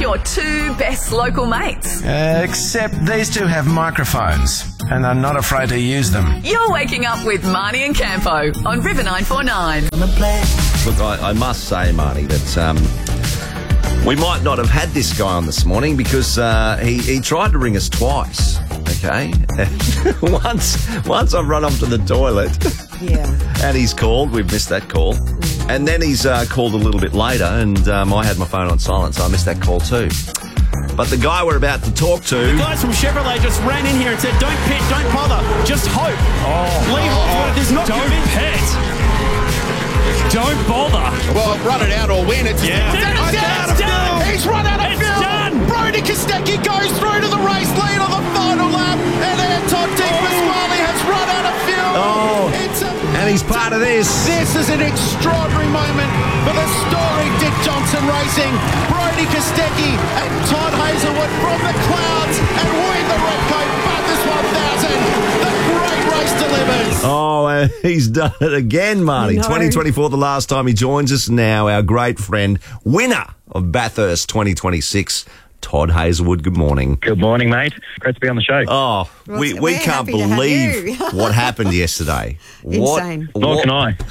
your two best local mates. Except these two have microphones and are not afraid to use them. You're waking up with Marnie and Campo on River 949. Look, I must say, Marnie, that we might not have had this guy on this morning because he tried to ring us twice, okay? once I've run off to the toilet. Yeah. And he's called. We've missed that call. And then he's called a little bit later, and I had my phone on silent, so I missed that call too. But the guy we're about to talk to... The guys from Chevrolet just ran in here and said, don't pit, don't bother, just hope. Lee Holdsworth is not convinced. Don't pit. Don't bother. Well, run it out or win. It's done. He's run out of fuel. It's done. Brody Kostecki goes through to the race lead on the final lap, and Anton Di Pasquale has run out of fuel. And he's part of this. This is an extraordinary moment for the storied Dick Johnson Racing. Brody Kostecki and Todd Hazelwood from the clouds and win the Redcoat Bathurst 1000. The great race delivers. Oh, and he's done it again, Marty. 2024, the last time he joins us. Now, our great friend, winner of Bathurst 2026, Todd Hazelwood. Good morning. Good morning, mate. Great to be on the show. Oh, we can't believe what happened yesterday. Insane. Nor can I.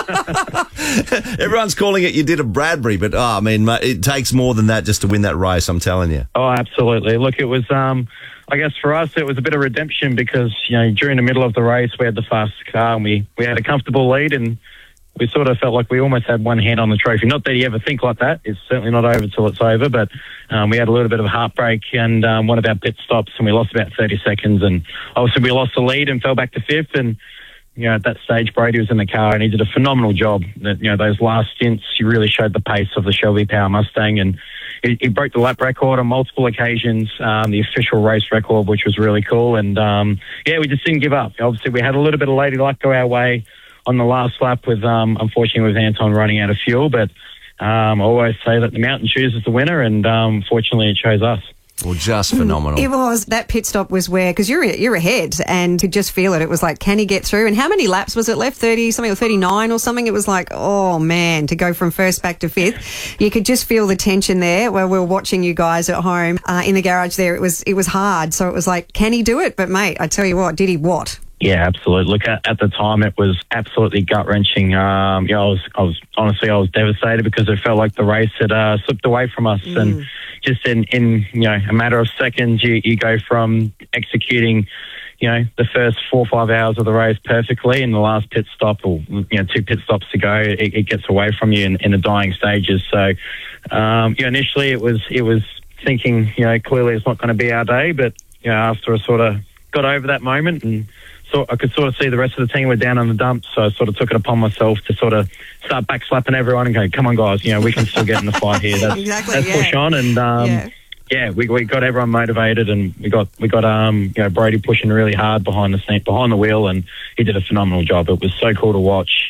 Everyone's calling it you did a Bradbury, but it takes more than that just to win that race, I'm telling you. Oh, absolutely. Look, it was, I guess for us, it was a bit of redemption because, during the middle of the race, we had the fastest car and we had a comfortable lead, and we sort of felt like we almost had one hand on the trophy. Not that you ever think like that. It's certainly not over till it's over, but we had a little bit of a heartbreak and one of our pit stops, and we lost about 30 seconds. And obviously we lost the lead and fell back to fifth. And, at that stage, Brady was in the car and he did a phenomenal job. Those last stints, he really showed the pace of the Shelby Power Mustang, and he broke the lap record on multiple occasions, the official race record, which was really cool. And, we just didn't give up. Obviously, we had a little bit of lady luck go our way on the last lap with, unfortunately, with Anton running out of fuel. But I always say that the mountain chooses the winner, and fortunately it chose us. Well, just phenomenal. It was. That pit stop was where, because you're ahead and could just feel it. It was like, can he get through? And how many laps was it left? 30 something or 39 or something? It was like, oh man, to go from first back to fifth. You could just feel the tension there while we were watching you guys at home in the garage there. It was hard. So it was like, can he do it? But mate, I tell you what, did he what? Yeah, absolutely. Look, at the time, it was absolutely gut-wrenching. I was devastated because it felt like the race had slipped away from us. And just in a matter of seconds, you go from executing, the first 4 or 5 hours of the race perfectly, and the last pit stop, or 2 pit stops to go, it gets away from you in the dying stages. So, initially it was thinking, clearly it's not going to be our day, but after I sort of got over that moment, and so I could sort of see the rest of the team were down on the dumps, so I sort of took it upon myself to sort of start backslapping everyone and go, come on guys, we can still get in the fight here. Let's push on. And we got everyone motivated, and we got Brady pushing really hard behind the wheel, and he did a phenomenal job. It was so cool to watch.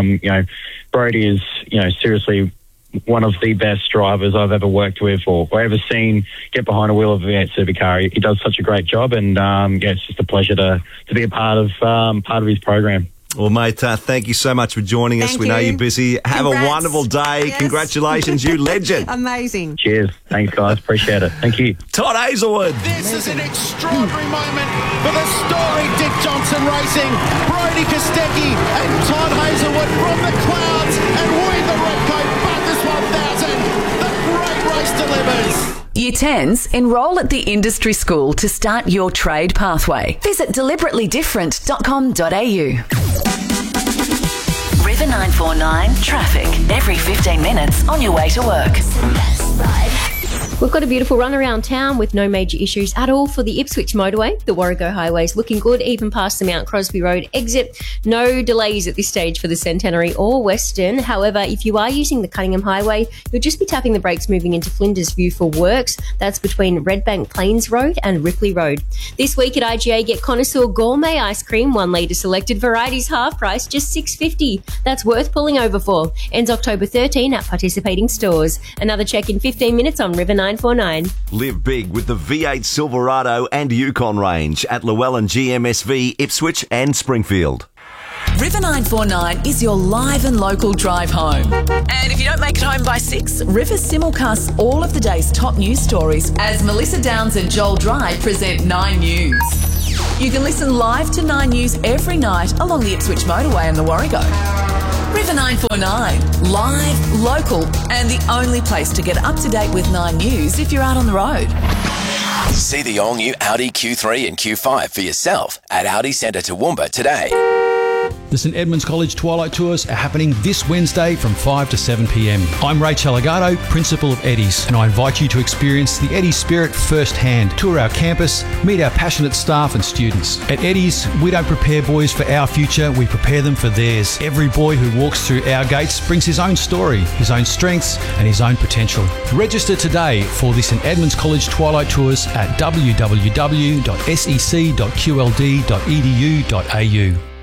Brady is seriously one of the best drivers I've ever worked with or ever seen get behind a wheel of a V8 supercar. He does such a great job, and it's just a pleasure to be a part of his program. Well, mate, thank you so much for joining us. We know you're busy. Have a wonderful day. Yes. Congratulations, you legend. Amazing. Cheers. Thanks, guys. Appreciate it. Thank you. Todd Hazelwood. This is an extraordinary moment for the storied Dick Johnson Racing. Brody Kostecki and Todd Hazelwood from the clouds and win the Redcoat Bathurst 1000. The great race delivers. Year 10s, enrol at the industry school to start your trade pathway. Visit deliberatelydifferent.com.au. River 949 traffic every 15 minutes on your way to work. We've got a beautiful run around town with no major issues at all for the Ipswich motorway. The Warrego Highway is looking good, even past the Mount Crosby Road exit. No delays at this stage for the Centenary or Western. However, if you are using the Cunningham Highway, you'll just be tapping the brakes moving into Flinders View for works. That's between Redbank Plains Road and Ripley Road. This week at IGA, get Connoisseur Gourmet Ice Cream, 1 litre selected varieties half price, just $6.50. That's worth pulling over for. Ends October 13 at participating stores. Another check in 15 minutes on River 949. Live big with the V8 Silverado and Yukon range at Llewellyn GMSV, Ipswich and Springfield. River 949 is your live and local drive home. And if you don't make it home by 6, River simulcasts all of the day's top news stories as Melissa Downs and Joel Dry present 9 News. You can listen live to 9 News every night along the Ipswich motorway and the Warrego. River 949, live, local, and the only place to get up to date with 9 News if you're out on the road. See the all-new Audi Q3 and Q5 for yourself at Audi Centre Toowoomba today. The St Edmunds College Twilight Tours are happening this Wednesday from 5 to 7 p.m. I'm Ray Chalagato, Principal of Eddie's, and I invite you to experience the Eddie's spirit firsthand, tour our campus, meet our passionate staff and students. At Eddie's, we don't prepare boys for our future, we prepare them for theirs. Every boy who walks through our gates brings his own story, his own strengths and his own potential. Register today for the St Edmunds College Twilight Tours at www.sec.qld.edu.au.